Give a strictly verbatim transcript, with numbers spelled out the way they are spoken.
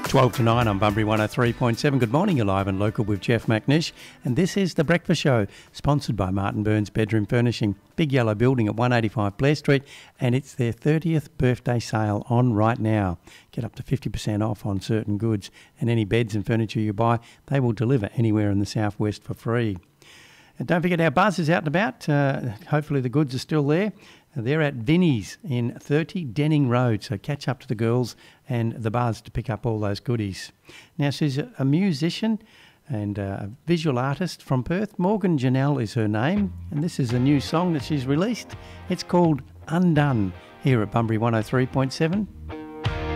twelve to nine on Bunbury one oh three point seven. Good morning, you're live and local with Jeff McNish. And this is The Breakfast Show, sponsored by Martin Burns Bedroom Furnishing. Big yellow building at one eighty-five Blair Street, and it's their thirtieth birthday sale on right now. Get up to fifty percent off on certain goods, and any beds and furniture you buy, they will deliver anywhere in the southwest for free. And don't forget our buzz is out and about. Uh, hopefully the goods are still there. They're at Vinnie's in thirty Denning Road, so catch up to the girls and the buzz to pick up all those goodies. Now, she's a musician and a visual artist from Perth. Morgan Janelle is her name, and this is a new song that she's released. It's called Undone, here at Bunbury one oh three point seven.